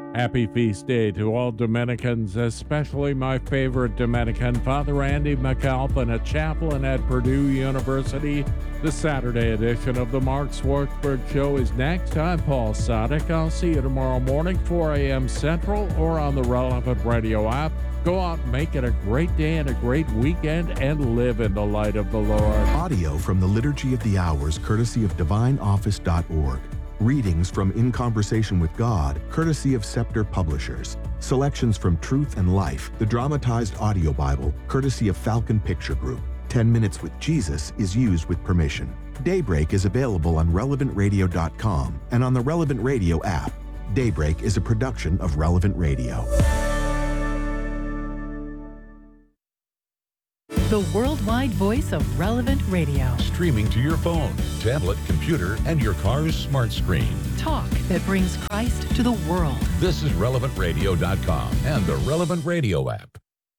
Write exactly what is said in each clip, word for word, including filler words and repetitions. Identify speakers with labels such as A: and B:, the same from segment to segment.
A: Happy feast day to all Dominicans, especially my favorite Dominican, Father Andy McAlpin, a chaplain at Purdue University. The Saturday edition of the Mark Swartzberg Show is next. I'm Paul Sadek. I'll see you tomorrow morning, four a.m. Central, or on the relevant radio app. Go out and make it a great day and a great weekend and live in the light of the Lord.
B: Audio from the Liturgy of the Hours, courtesy of divine office dot org. Readings from In Conversation with God, courtesy of Scepter Publishers. Selections from Truth and Life, the dramatized audio Bible, courtesy of Falcon Picture Group. ten minutes with Jesus is used with permission. Daybreak is available on relevant radio dot com and on the Relevant Radio app. Daybreak is a production of Relevant Radio.
C: The worldwide voice of Relevant Radio.
D: Streaming to your phone, tablet, computer, and your car's smart screen.
C: Talk that brings Christ to the world.
D: This is relevant radio dot com and the Relevant Radio app.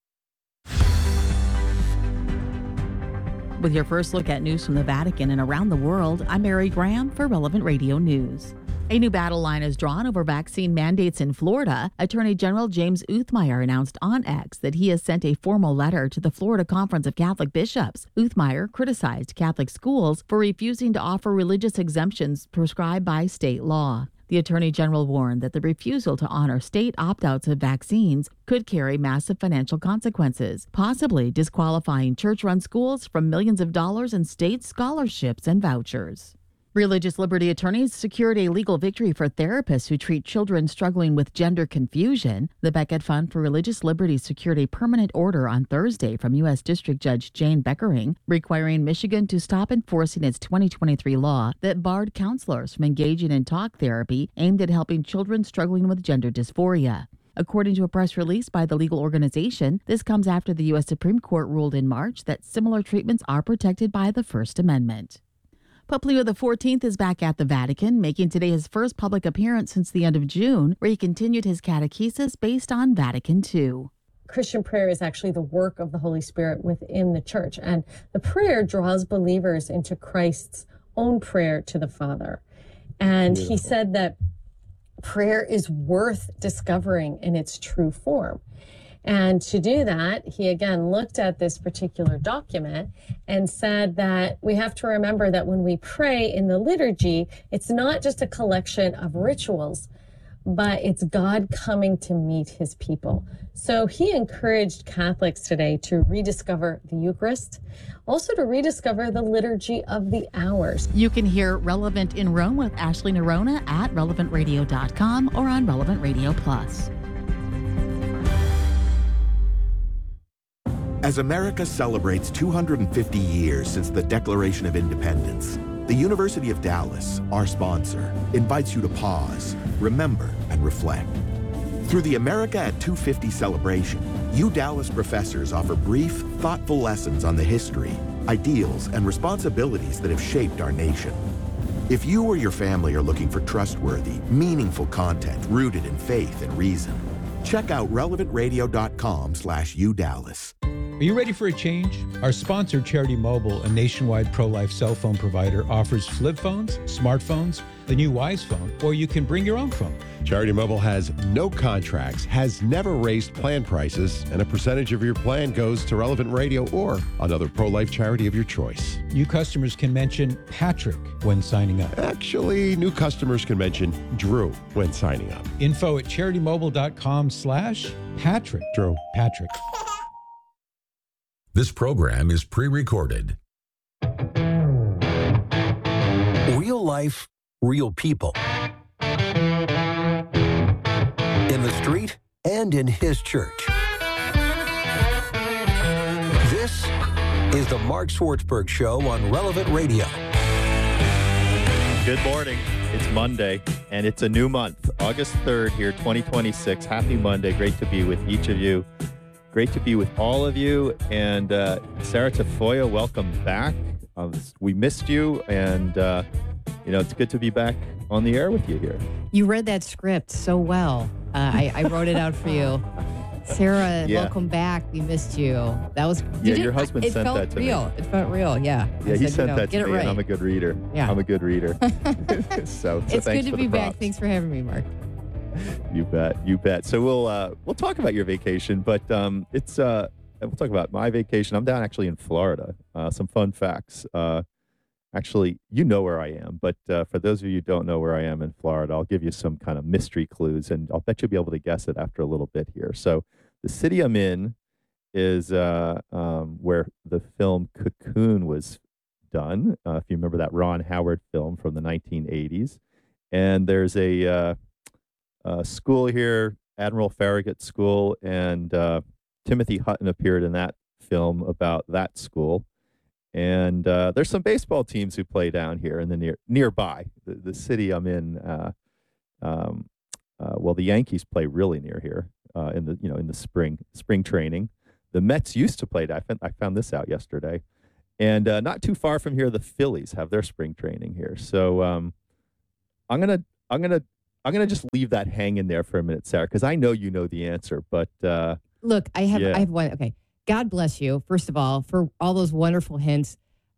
E: With your first look at news from the Vatican and around the world, I'm Mary Graham for Relevant Radio News. A new battle line is drawn over vaccine mandates in Florida. Attorney General James Uthmeier announced on X that he has sent a formal letter to the Florida Conference of Catholic Bishops. Uthmeier criticized Catholic schools for refusing to offer religious exemptions prescribed by state law. The Attorney General warned that the refusal to honor state opt-outs of vaccines could carry massive financial consequences, possibly disqualifying church-run schools from millions of dollars in state scholarships and vouchers. Religious liberty attorneys secured a legal victory for therapists who treat children struggling with gender confusion. The Becket Fund for Religious Liberty secured a permanent order on Thursday from U S District Judge Jane Beckering, requiring Michigan to stop enforcing its twenty twenty-three law that barred counselors from engaging in talk therapy aimed at helping children struggling with gender dysphoria. According to a press release by the legal organization, this comes after the U S Supreme Court ruled in March that similar treatments are protected by the First Amendment. Pope Leo the fourteenth is back at the Vatican, making today his first public appearance since the end of June, where he continued his catechesis based on Vatican two.
F: Christian prayer is actually the work of the Holy Spirit within the church, and the prayer draws believers into Christ's own prayer to the Father. And Beautiful. He said that prayer is worth discovering in its true form. And to do that, he again looked at this particular document and said that we have to remember that when we pray in the liturgy, it's not just a collection of rituals, but it's God coming to meet his people. So he encouraged Catholics today to rediscover the Eucharist, also to rediscover the Liturgy of the Hours.
E: You can hear Relevant in Rome with Ashley Nerona at relevant radio dot com or on Relevant Radio Plus.
B: As America celebrates two hundred fifty years since the Declaration of Independence, the University of Dallas, our sponsor, invites you to pause, remember, and reflect. Through the America at two fifty celebration, U Dallas professors offer brief, thoughtful lessons on the history, ideals, and responsibilities that have shaped our nation. If you or your family are looking for trustworthy, meaningful content rooted in faith and reason, check out relevant radio dot com slash U Dallas.
G: Are you ready for a change? Our sponsor, Charity Mobile, a nationwide pro-life cell phone provider, offers flip phones, smartphones, the new Wise phone, or you can bring your own phone.
H: Charity Mobile has no contracts, has never raised plan prices, and a percentage of your plan goes to Relevant Radio or another pro-life charity of your choice.
G: New customers can mention Patrick when signing up.
H: Actually, new customers can mention Drew when signing up.
G: Info at charity mobile dot com slash Patrick.
H: Drew.
G: Patrick.
D: This program is pre-recorded.
I: Real life, real people. In the street and in his church. This is the Mark Swartzberg Show on Relevant Radio.
J: Good morning. It's Monday, and it's a new month, August third here, twenty twenty-six. Happy Monday. Great to be with each of you. Great to be with all of you. And uh, Sarah Tafoya, welcome back. Uh, we missed you, and uh, you know, it's good to be back on the air with you here.
K: You read that script so well. Uh, I, I wrote it out for you. Sarah,
J: yeah.
K: Welcome back. We missed you. That was
J: yeah.
K: you,
J: Your husband
K: it
J: sent
K: felt
J: that to
K: real.
J: me.
K: It felt real. Yeah.
J: Yeah,
K: I
J: he
K: said,
J: sent
K: you know,
J: that
K: get
J: to
K: it
J: me,
K: right.
J: and I'm a good reader.
K: Yeah.
J: I'm a good reader. so, so
K: it's
J: thanks
K: good to
J: for
K: be
J: the
K: back.
J: props.
K: Thanks for having me, Mark.
J: You bet, you bet. So we'll uh, we'll talk about your vacation, but um, it's uh, we'll talk about my vacation. I'm down actually in Florida. Uh, some fun facts. Uh, actually, you know where I am, but uh, for those of you who don't know where I am in Florida, I'll give you some kind of mystery clues, and I'll bet you'll be able to guess it after a little bit here. So the city I'm in is uh, um, where the film Cocoon was done. Uh, if you remember that Ron Howard film from the nineteen eighties, and there's a uh, Uh, school here, Admiral Farragut School, and uh, Timothy Hutton appeared in that film about that school. And uh, there's some baseball teams who play down here in the near nearby. The, the city I'm in, uh, um, uh, well, the Yankees play really near here uh, in the you know in the spring spring training. The Mets used to play. I found, I found this out yesterday, and uh, not too far from here, the Phillies have their spring training here. So um, I'm gonna I'm gonna. I'm going to just leave that hanging there for a minute, Sarah, because I know you know the answer, but... Uh,
K: Look, I have
J: yeah.
K: I have one. Okay. God bless you, first of all, for all those wonderful hints.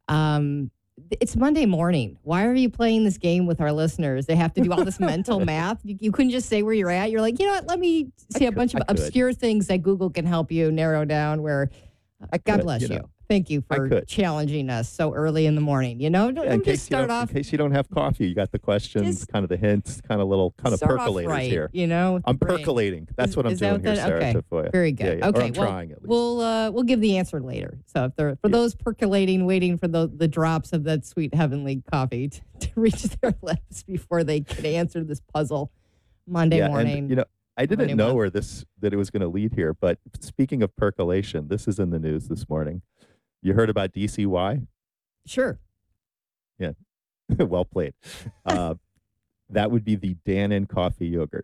K: Um, it's Monday morning. Why are you playing this game with our listeners? They have to do all this mental math. You, you couldn't just say where you're at. You're like, you know what? Let me see
J: I
K: a
J: could,
K: bunch of
J: I
K: obscure
J: could.
K: things that Google can help you narrow down where... Uh,
J: I
K: God
J: could,
K: bless
J: you
K: you.
J: know.
K: Thank you
J: I
K: for
J: could.
K: challenging us so early in the morning. You know, don't,
J: Yeah, in,
K: don't
J: case
K: just
J: you
K: start
J: don't,
K: off...
J: in case you don't have coffee, you got the questions,
K: Just
J: kind of the hints, kind of little, kind of
K: start off
J: percolators
K: right,
J: here.
K: You know, with
J: I'm
K: the brain.
J: percolating. That's
K: Is-
J: what I'm
K: is that
J: doing here,
K: that-
J: Sarah
K: okay.
J: Tafoya.
K: Very good.
J: Yeah, yeah.
K: Okay,
J: Or I'm
K: well,
J: trying at least.
K: We'll uh, we'll give the answer later. So if there for
J: Yeah.
K: those percolating, waiting for the the drops of that sweet heavenly coffee to, to reach their lips before they can answer this puzzle Monday
J: yeah,
K: morning.
J: And, you know, I didn't
K: Monday
J: know
K: month.
J: where this that it was going to lead here, but speaking of percolation, this is in the news this morning. You heard about D C Y?
K: Sure.
J: Yeah. Well played. Uh, that would be the Dannon coffee yogurt.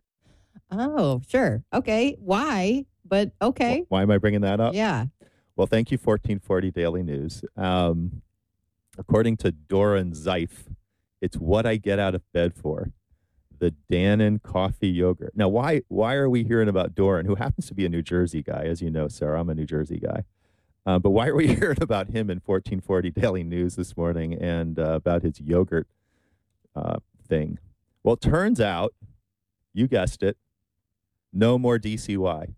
K: Oh, sure. Okay. Why? But okay.
J: Why am I bringing that up?
K: Yeah.
J: Well, thank you, fourteen forty Daily News. Um, according to Doran Zeif, it's what I get out of bed for. The Dannon coffee yogurt. Now, why why are we hearing about Doran, who happens to be a New Jersey guy? As you know, Sarah, I'm a New Jersey guy. Uh, but why are we hearing about him in fourteen forty Daily News this morning and uh, about his yogurt uh, thing? Well, it turns out, you guessed it, no more D C Y.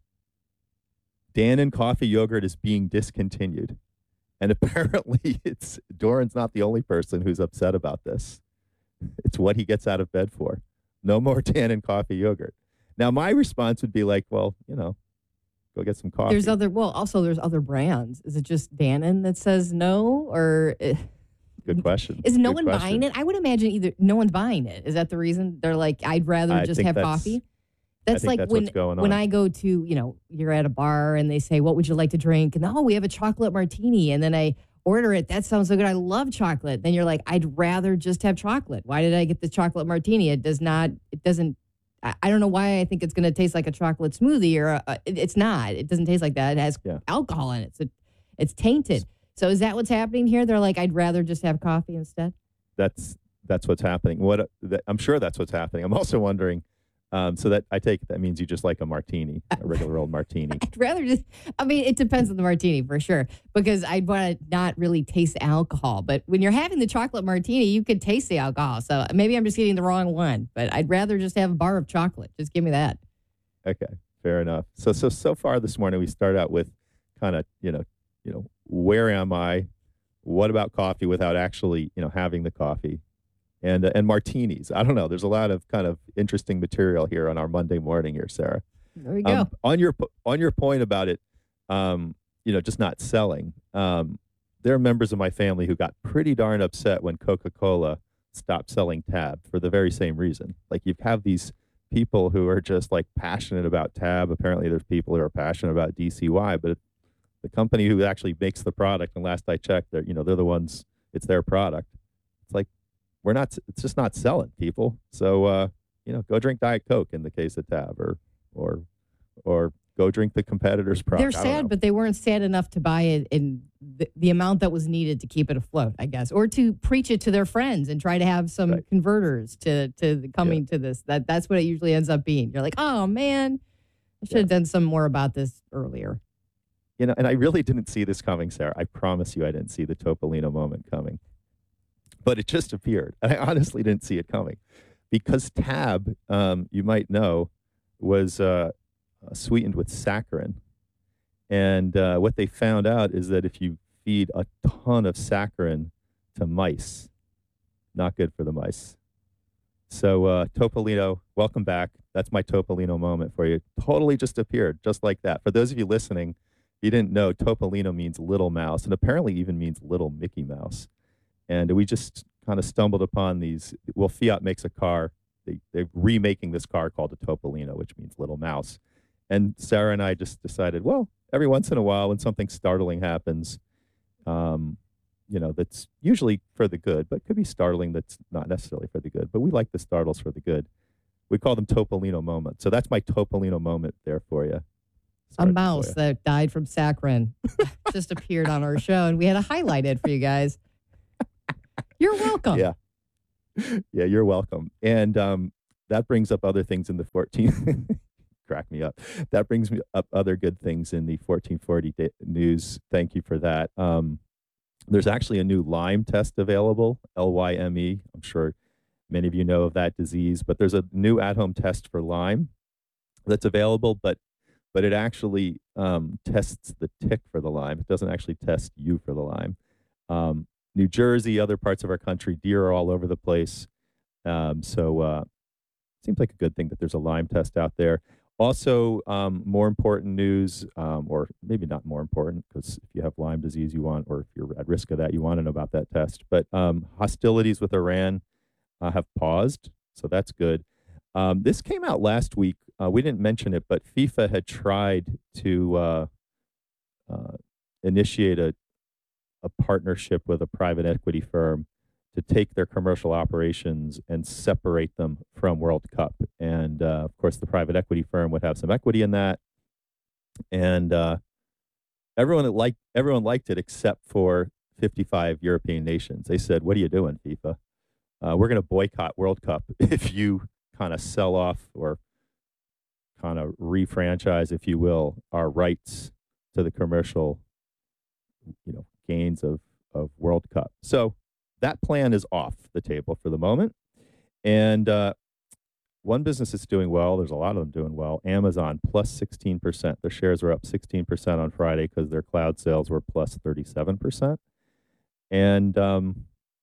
J: Dannon coffee yogurt is being discontinued. And apparently, it's Doran's not the only person who's upset about this. It's what he gets out of bed for. No more Dannon coffee yogurt. Now, my response would be like, well, you know, go get some coffee.
K: There's other. Well, also there's other brands. Is it just Dannon that says no, or uh,
J: Good question.
K: is no
J: Good
K: one
J: question.
K: buying it? I would imagine either no one's buying it. Is that the reason they're like, I'd rather
J: I
K: just
J: think
K: have
J: that's-
K: coffee?
J: I
K: That's
J: think
K: like
J: that's
K: when
J: what's going
K: when
J: on.
K: I go to, you know, you're at a bar and they say, what would you like to drink? And oh, we have a chocolate martini. And then I order it. That sounds so good. I love chocolate. Then you're like, I'd rather just have chocolate. Why did I get the chocolate martini? It does not, it doesn't, I, I don't know why I think it's going to taste like a chocolate smoothie or a, a- it, it's not. It doesn't taste like that. It has
J: Yeah.
K: alcohol in it. So it's tainted. So is that what's happening here? They're like, I'd rather just have coffee instead.
J: That's that's what's happening. What that, I'm sure that's what's happening. I'm also wondering. Um, so that I take it that means you just like a martini, a regular old martini.
K: I'd rather just, I mean, it depends on the martini for sure, because I'd want to not really taste the alcohol. But when you're having the chocolate martini, you can taste the alcohol. So maybe I'm just getting the wrong one, but I'd rather just have a bar of chocolate. Just give me that.
J: Okay, fair enough. So so so far this morning we start out with kind of you know you know where am I? What about coffee without actually you know having the coffee? And uh, and martinis. I don't know. There's a lot of kind of interesting material here on our Monday morning here, Sarah.
K: There we go.
J: Um, on your on your point about it, um, you know, just not selling. Um, there are members of my family who got pretty darn upset when Coca-Cola stopped selling Tab for the very same reason. Like you have these people who are just like passionate about Tab. Apparently, there's people who are passionate about D C Y, but the company who actually makes the product, and last I checked, they're you know they're the ones. It's their product. It's like. We're not. It's just not selling, people. So uh, you know, go drink Diet Coke in the case of Tab, or or or go drink the competitor's product.
K: They're
J: I don't
K: sad,
J: know.
K: but they weren't sad enough to buy it in the, the amount that was needed to keep it afloat, I guess, or to preach it to their friends and try to have some
J: Right.
K: converters to to the coming to this. That that's what it usually ends up being. You're like, oh man, I should have done some more about this earlier.
J: You know, and I really didn't see this coming, Sarah. I promise you, I didn't see the Topolino moment coming. But it just appeared. And I honestly didn't see it coming. Because Tab, um, you might know, was uh, sweetened with saccharin. And uh, what they found out is that if you feed a ton of saccharin to mice, not good for the mice. So uh, Topolino, welcome back. That's my Topolino moment for you. Totally just appeared, just like that. For those of you listening, you didn't know Topolino means little mouse, and apparently even means little Mickey Mouse. And we just kind of stumbled upon these. Well, Fiat makes a car. They, they're remaking this car called a Topolino, which means little mouse. And Sarah and I just decided, well, every once in a while when something startling happens, um, you know, that's usually for the good, but could be startling that's not necessarily for the good. But we like the startles for the good. We call them Topolino moments. So that's my Topolino moment there for you.
K: A mouse that died from saccharin just appeared on our show, and we had to highlight it for you guys. You're welcome.
J: Yeah. Yeah, you're welcome. And um, that brings up other things in the fourteen. Crack me up. That brings me up other good things in the fourteen forty day news. Thank you for that. Um, there's actually a new Lyme test available, L Y M E. I'm sure many of you know of that disease, but there's a new at-home test for Lyme that's available, but but it actually um, tests the tick for the Lyme. It doesn't actually test you for the Lyme. Um, New Jersey, other parts of our country, deer are all over the place. Um, so uh, it seems like a good thing that there's a Lyme test out there. Also, um, more important news, um, or maybe not more important, because if you have Lyme disease, you want, or if you're at risk of that, you want to know about that test. But um, hostilities with Iran uh, have paused, so that's good. Um, this came out last week. Uh, we didn't mention it, but FIFA had tried to uh, uh, initiate a, a partnership with a private equity firm to take their commercial operations and separate them from World Cup. And, uh, of course, the private equity firm would have some equity in that. And uh, everyone that liked, everyone liked it except for fifty-five European nations. They said, what are you doing, FIFA? Uh, we're going to boycott World Cup if you kind of sell off or kind of refranchise, if you will, our rights to the commercial, you know, gains of, of World Cup. So that plan is off the table for the moment. And uh, one business that's doing well, there's a lot of them doing well, Amazon, plus sixteen percent. Their shares were up sixteen percent on Friday because their cloud sales were plus thirty-seven percent. And um,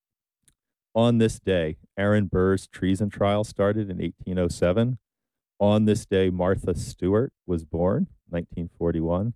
J: on this day, Aaron Burr's treason trial started in eighteen oh seven. On this day, Martha Stewart was born, nineteen forty-one.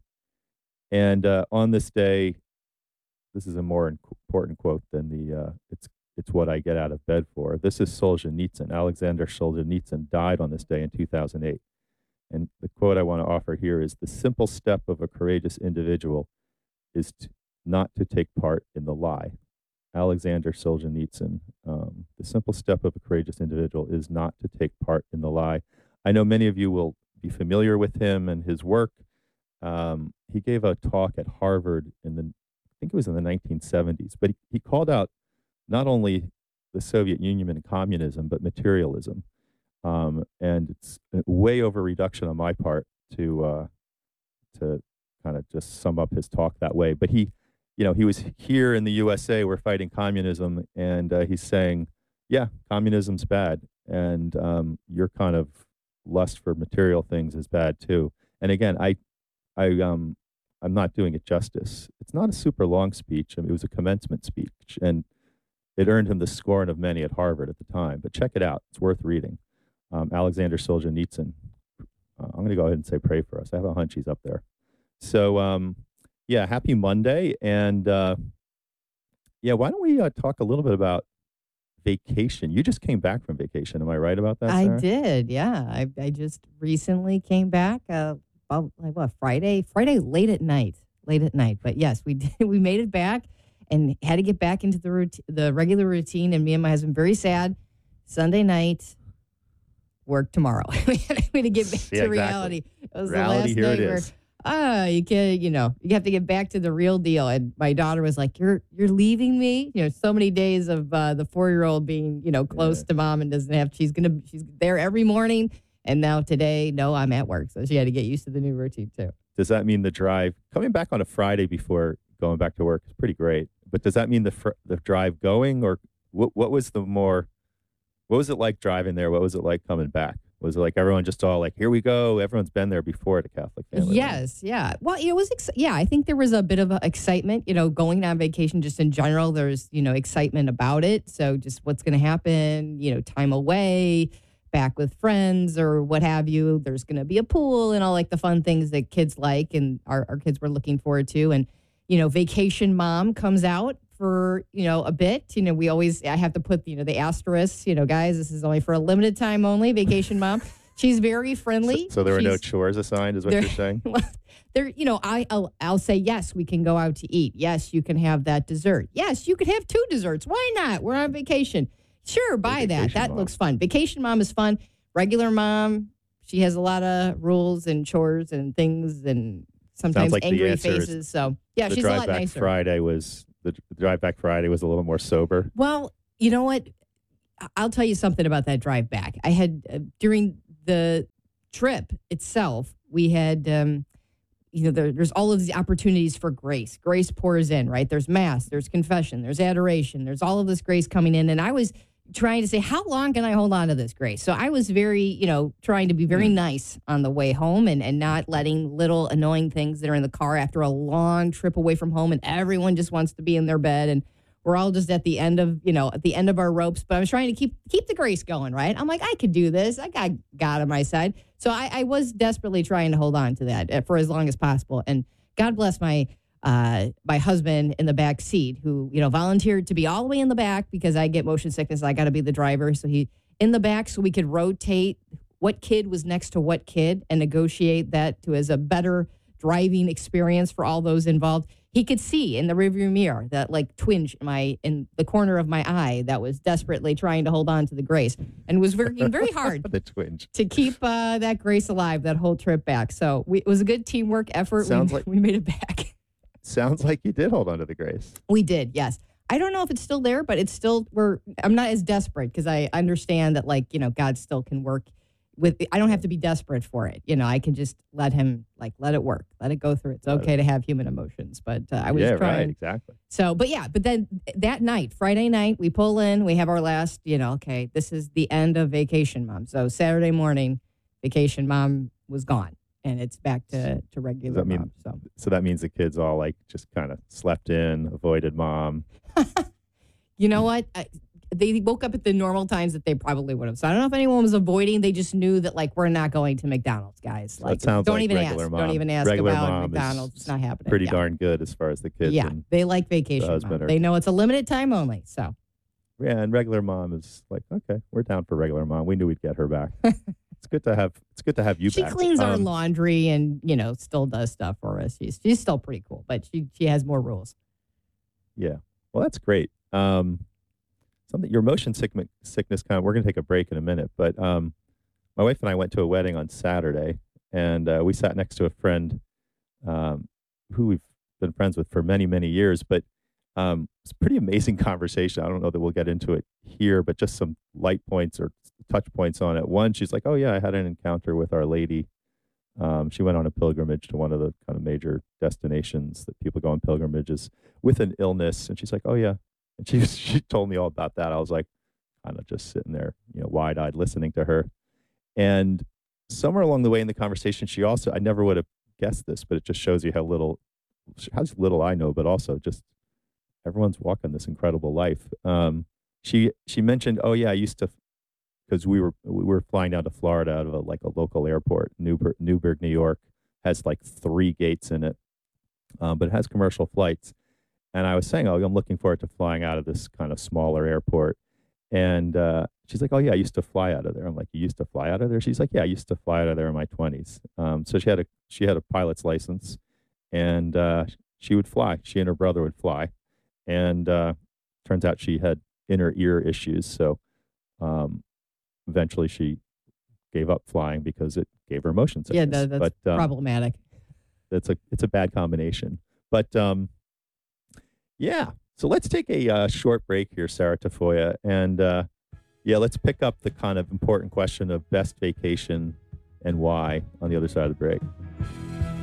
J: And uh, on this day, this is a more important quote than the, uh, it's it's what I get out of bed for. This is Solzhenitsyn. Alexander Solzhenitsyn died on this day in two thousand eight. And the quote I want to offer here is, the simple step of a courageous individual is to, not to take part in the lie. Alexander Solzhenitsyn. Um, the simple step of a courageous individual is not to take part in the lie. I know many of you will be familiar with him and his work. Um, he gave a talk at Harvard in the, I think it was in the nineteen seventies, but he, he called out not only the Soviet Union and communism, but materialism. Um, and it's a way over reduction on my part to uh, to kind of just sum up his talk that way. But he, you know, he was here in the U S A, we're fighting communism, and uh, he's saying, yeah, communism's bad, and um, your kind of lust for material things is bad too. And again, I, I, um, I'm not doing it justice. It's not a super long speech. I mean, it was a commencement speech, and it earned him the scorn of many at Harvard at the time. But check it out; it's worth reading. Um, Alexander Solzhenitsyn. Uh, I'm going to go ahead and say pray for us. I have a hunch he's up there. So, um, yeah, happy Monday, and uh, yeah, why don't we uh, talk a little bit about vacation? You just came back from vacation. Am I right about that, Sarah?
K: I did, yeah. I I just recently came back. Uh, about like what Friday? Friday late at night, late at night. But yes, we did. We made it back, and had to get back into the routine, the regular routine. And me and my husband very sad. Sunday night, work tomorrow. we had to get back
J: yeah,
K: to
J: exactly.
K: reality. It was
J: reality,
K: the last
J: here
K: night
J: it
K: where
J: is.
K: ah, you can, you know, you have to get back to the real deal. And my daughter was like, "You're you're leaving me." You know, so many days of uh, the four year old being, you know, close
J: Yeah.
K: to mom and doesn't have. She's gonna she's there every morning. And now today, no, I'm at work. So she had to get used to the new routine too.
J: Does that mean the drive coming back on a Friday before going back to work is pretty great? But does that mean the fr- the drive going, or what? What was the more? What was it like driving there? What was it like coming back? Was it like everyone just all like, here we go? Everyone's been there before at a Catholic family. Right?
K: Yes, yeah. Well, it was, ex- yeah, I think there was a bit of a excitement, you know, going on vacation just in general. There's, you know, excitement about it. So just what's going to happen, you know, time away, back with friends or what have you. There's going to be a pool and all like the fun things that kids like and our, our kids were looking forward to. And, you know, Vacation Mom comes out for, you know, a bit. You know, we always, I have to put, you know, the asterisk, you know, guys, this is only for a limited time only, Vacation Mom. She's very friendly.
J: So, so there were
K: She's,
J: no chores assigned is what you're saying?
K: Well, there, you know, I, I'll, I'll say, yes, we can go out to eat. Yes, you can have that dessert. Yes, you could have two desserts. Why not? We're on vacation. Sure, buy that. That
J: Mom.
K: looks fun. Vacation Mom is fun. Regular Mom, she has a lot of rules and chores and things and sometimes
J: like
K: angry faces. So, yeah,
J: the
K: she's a
J: drive
K: lot
J: back
K: nicer.
J: Friday was the, the drive back Friday was a little more sober.
K: Well, you know what? I- I'll tell you something about that drive back. I had uh, during the trip itself, we had, um, you know, there, there's all of these opportunities for grace. Grace pours in, right? There's mass, there's confession, there's adoration, there's all of this grace coming in. And I was trying to say, how long can I hold on to this grace? So I was very, you know, trying to be very mm. nice on the way home and, and not letting little annoying things that are in the car after a long trip away from home and everyone just wants to be in their bed and we're all just at the end of, you know, at the end of our ropes. But I was trying to keep keep the grace going, right? I'm like, I could do this. I got God on my side. So I, I was desperately trying to hold on to that for as long as possible. And God bless my uh, my husband in the back seat who, you know, volunteered to be all the way in the back because I get motion sickness. I got to be the driver. So he in the back so we could rotate what kid was next to what kid and negotiate that to as a better driving experience for all those involved. He could see in the rearview mirror that like twinge in my in the corner of my eye that was desperately trying to hold on to the grace and was working very hard
J: the twinge
K: to keep uh, that grace alive that whole trip back. So we, it was a good teamwork effort.
J: Sounds
K: we,
J: like,
K: we made it back.
J: Sounds like you did hold on to the grace.
K: We did, yes. I don't know if it's still there, but it's still we're. I'm not as desperate because I understand that like you know God still can work. With, I don't have to be desperate for it. You know, I can just let him, like, let it work. Let it go through. It's okay to have human emotions. But uh, I was
J: yeah,
K: trying.
J: Right, exactly.
K: So, but yeah, but then that night, Friday night, we pull in. We have our last, you know, okay, this is the end of Vacation Mom. So Saturday morning, Vacation Mom was gone. And it's back to, to regular
J: Does that mean,
K: mom. So.
J: so that means the kids all, like, just kind of slept in, avoided mom.
K: You know what? I, They woke up at the normal times that they probably would have. So I don't know if anyone was avoiding. They just knew that, like, we're not going to McDonald's, guys.
J: So
K: like,
J: that sounds
K: don't
J: like
K: even
J: regular
K: ask.
J: mom.
K: Don't even ask
J: regular
K: about
J: mom
K: McDonald's. It's not happening.
J: Pretty
K: yeah.
J: darn good as far as the kids.
K: Yeah,
J: and
K: they like Vacation
J: the
K: Mom.
J: husband
K: They
J: are-
K: know it's a limited time only. So
J: Yeah, and regular mom is like, okay, we're down for regular mom. We knew we'd get her back. It's good to have. It's good to have you
K: she
J: back.
K: cleans our
J: Um,
K: laundry and you know still does stuff for us. She's she's still pretty cool, but she she has more rules.
J: Yeah, well, that's great. Um, something your motion sickness sickness kind of. We're gonna take a break in a minute, but um, my wife and I went to a wedding on Saturday, and uh, we sat next to a friend um, who we've been friends with for many many years. But um, it's a pretty amazing conversation. I don't know that we'll get into it here, but just some light points or touch points on it. One, she's like, "Oh yeah, I had an encounter with Our Lady." Um, she went on a pilgrimage to one of the kind of major destinations that people go on pilgrimages with an illness, and she's like, "Oh yeah," and she she told me all about that. I was like, kind of just sitting there, you know, wide-eyed listening to her. And somewhere along the way in the conversation, she also, I never would have guessed this, but it just shows you how little, how little I know, but also just everyone's walking this incredible life. Um, she she mentioned, "Oh yeah, I used to." Because we were we were flying down to Florida out of a, like a local airport, Newburgh, Newburgh, New York, has like three gates in it, um, but it has commercial flights. And I was saying, "Oh, I'm looking forward to flying out of this kind of smaller airport." And uh, she's like, "Oh yeah, I used to fly out of there." I'm like, "You used to fly out of there?" She's like, "Yeah, I used to fly out of there in my twenties." Um, so she had a she had a pilot's license, and uh, she would fly. She and her brother would fly, and uh, turns out she had inner ear issues. So. Um, Eventually, she gave up flying because it gave her motion sickness.
K: Yeah, that, that's
J: but, um,
K: problematic.
J: It's a it's a bad combination. But um, yeah, so let's take a uh, short break here, Sarah Tafoya, and uh, yeah, let's pick up the kind of important question of best vacation and why on the other side of the break.